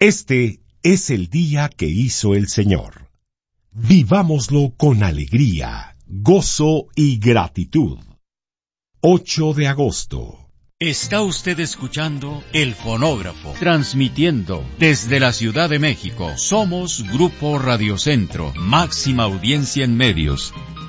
Este es el día que hizo el Señor. Vivámoslo con alegría, gozo y gratitud. 8 de agosto. Está usted escuchando El Fonógrafo, transmitiendo desde la Ciudad de México. Somos Grupo Radio Centro, máxima audiencia en medios.